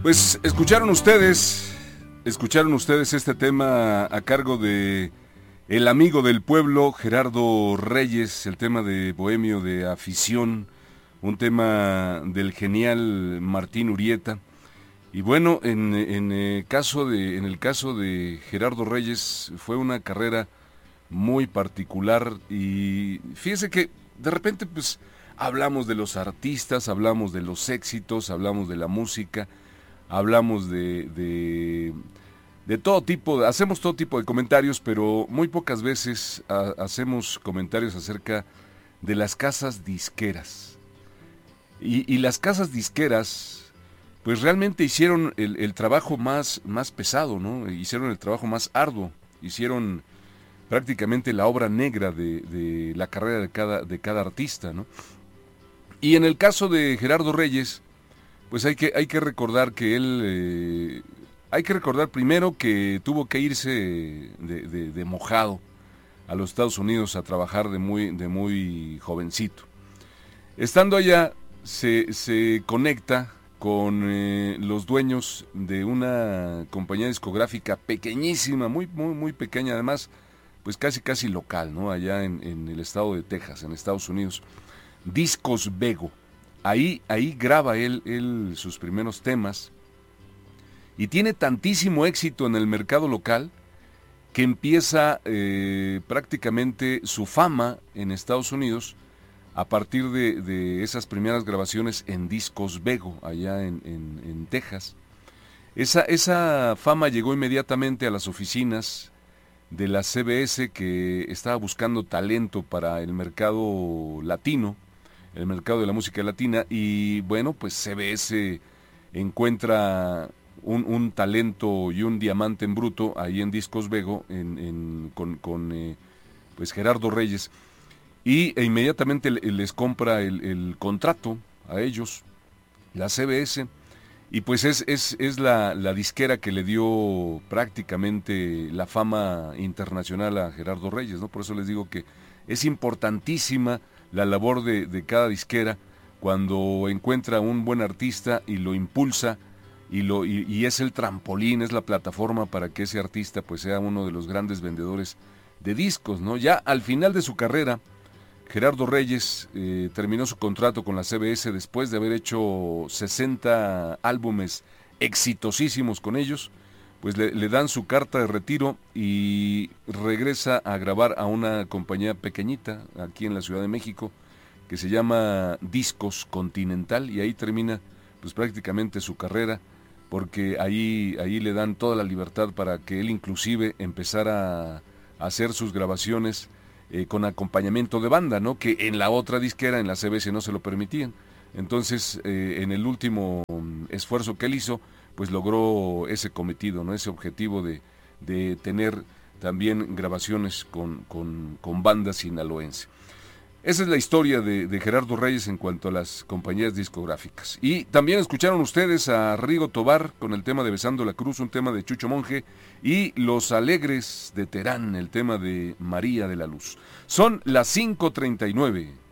Pues escucharon ustedes este tema a cargo de el amigo del pueblo, Gerardo Reyes, el tema de Bohemio de Afición, un tema del genial Martín Urieta. Y bueno, en el caso de Gerardo Reyes fue una carrera muy particular y fíjese que de repente pues hablamos de los artistas, hablamos de los éxitos, hablamos de la música, hablamos de todo tipo, hacemos todo tipo de comentarios, pero muy pocas veces hacemos comentarios acerca de las casas disqueras. Y las casas disqueras pues realmente hicieron el trabajo más pesado, ¿no? Hicieron el trabajo más arduo, hicieron prácticamente la obra negra de la carrera de cada artista, ¿no? Y en el caso de Gerardo Reyes, pues hay que recordar que él, hay que recordar primero que tuvo que irse de mojado a los Estados Unidos a trabajar de muy jovencito. Estando allá, se conecta con los dueños de una compañía discográfica pequeñísima, muy pequeña, además, pues casi local, ¿no? Allá en el estado de Texas, en Estados Unidos. Discos Bego. Ahí graba él sus primeros temas y tiene tantísimo éxito en el mercado local que empieza prácticamente su fama en Estados Unidos a partir de esas primeras grabaciones en Discos Bego, allá en Texas. Esa fama llegó inmediatamente a las oficinas de la CBS, que estaba buscando talento para el mercado latino, el mercado de la música latina, y bueno, pues CBS encuentra un talento y un diamante en bruto ahí en Discos Bego con pues Gerardo Reyes, e inmediatamente les compra el contrato a ellos, la CBS, y pues es la disquera que le dio prácticamente la fama internacional a Gerardo Reyes, ¿no? Por eso les digo que es importantísima la labor de cada disquera cuando encuentra un buen artista y lo impulsa y es el trampolín, es la plataforma para que ese artista pues sea uno de los grandes vendedores de discos, ¿no? Ya al final de su carrera, Gerardo Reyes terminó su contrato con la CBS después de haber hecho 60 álbumes exitosísimos con ellos, pues le dan su carta de retiro y regresa a grabar a una compañía pequeñita aquí en la Ciudad de México que se llama Discos Continental, y ahí termina pues prácticamente su carrera, porque ahí le dan toda la libertad para que él inclusive empezara a hacer sus grabaciones con acompañamiento de banda, ¿no? Que en la otra disquera, en la CBS, no se lo permitían. Entonces, en el último esfuerzo que él hizo, pues logró ese cometido, ¿no? Ese objetivo de tener también grabaciones con banda sinaloense. Esa es la historia de Gerardo Reyes en cuanto a las compañías discográficas. Y también escucharon ustedes a Rigo Tobar con el tema de Besando la Cruz, un tema de Chucho Monje, y Los Alegres de Terán, el tema de María de la Luz. Son las 5:39.